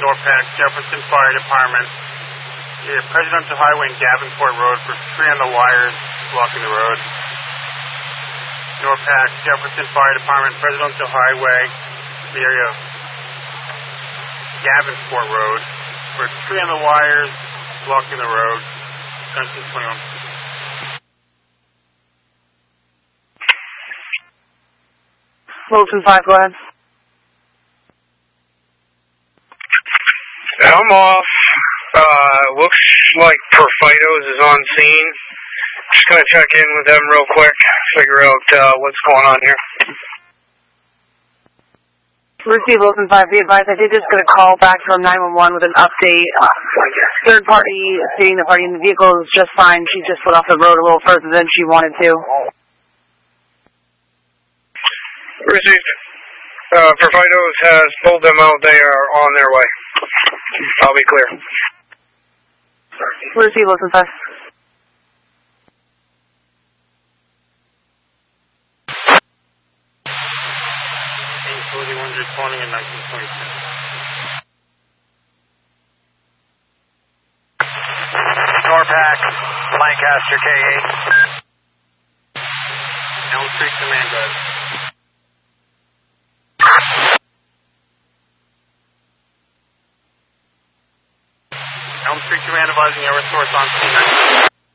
Norpac, Jefferson Fire Department. Near Presidential Highway and Davenport Road for tree on the wires blocking the road. Norpac, Jefferson Fire Department, Presidential Highway, the area of Davenport Road for tree on the wires blocking the road. Junction 21. Wilson 5, go ahead. I'm off. Looks like Perfidos is on scene. Just gonna check in with them real quick, figure out what's going on here. Receive Wilson 5, be advised, I did just get a call back from 911 with an update. Third party stating the party in the vehicle is just fine. She just put off the road a little further than she wanted to. Received. Perfidos has pulled them out. They are on their way. I'll be clear. Receive Wilson 5. Including 120 and 1922. Norpac, Lancaster K8. Elm Street Command Drive. Elm Street Command advising air source on scene.